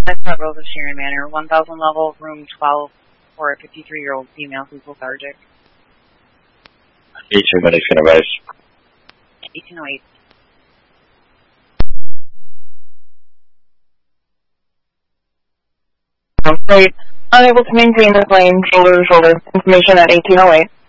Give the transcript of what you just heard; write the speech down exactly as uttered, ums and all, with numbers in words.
That's Rose of Sharon Manor, one thousand level, room twelve, for a fifty-three-year-old female who's lethargic. eighteen minutes can advise. eighteen oh eight. Great. Unable to maintain this lane, shoulder to shoulder. Information at eighteen oh eight.